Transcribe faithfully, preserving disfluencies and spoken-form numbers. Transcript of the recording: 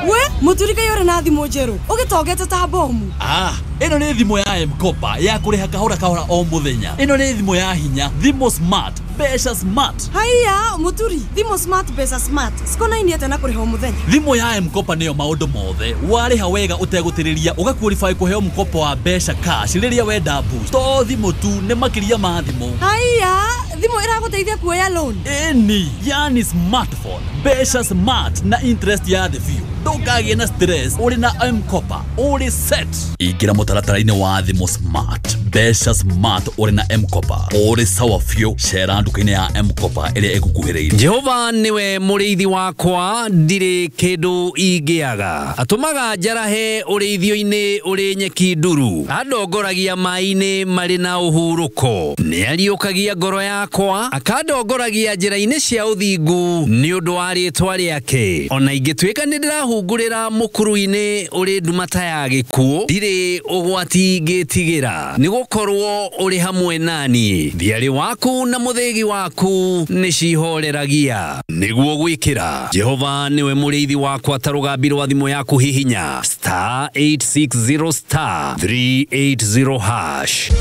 We muturika yore na thimo njeru ugitogete ta bomu. Ah, ino ni thimo ya M-Kopa ya kuriha kahora kahora o muthenya. Ino ni thimo ya hinya, thimo smart, besha smart. Haya muturi, thimo smart besha smart. Sikona ini atana kuriha o muthenya. Thimo ya M-Kopa niyo maundu mothe. Wariha wega utegutiriria ugaqualify kuheo mkopo wa besha cash riria wenda boost. To thimo tu ne makiria ma thimo. Haya, thimo iraguteithia kuoya loan. Eni, yani smartphone, besha smart na interest ya the few. Ndũkagĩe na stress uri na M-Kopa uri set. Ingira mutaratara-inĩ wa thimo smart, besha smart uri na M-Kopa uri sawa few. Share nduka-inĩ ya M-Kopa ĩrĩa ĩgũkuhĩrĩirie. Jehova niwe mũrĩithi wakwa, ndirĩ kĩndũ ingĩaga. Atũmaga njarahe ũrĩithio-inĩ ũrĩ nyeki nduru, andongoragia maĩ-inĩ marĩ na ũhurũko. Nĩariũkagia ngoro yakwa, akandongoragia njĩra-inĩ cia ũthingu nĩ ũndũ wa rĩĩtwa rĩake. Ona ingĩtuĩka nĩndĩrahungũrĩra mũkuru-inĩ ũrĩ ndumata ya gĩkuũ, ndirĩ ũgwati ngĩtigĩra, nĩgũkorwo ũrĩ hamwe naniĩ. Thiarĩ waku na mũthĩgi waku nĩcihoreragia nĩguo gwĩkĩra. Jehova niwe mũrĩithi wakwa, ta rũgambi rwa thimũ yaku hihinya star eight six zero star three eight zero hash.